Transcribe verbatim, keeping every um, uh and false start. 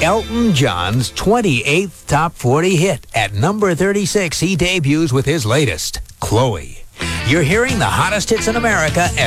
Elton John's twenty-eighth top forty hit. At number thirty-six, he debuts with his latest, Chloe. You're hearing the hottest hits in America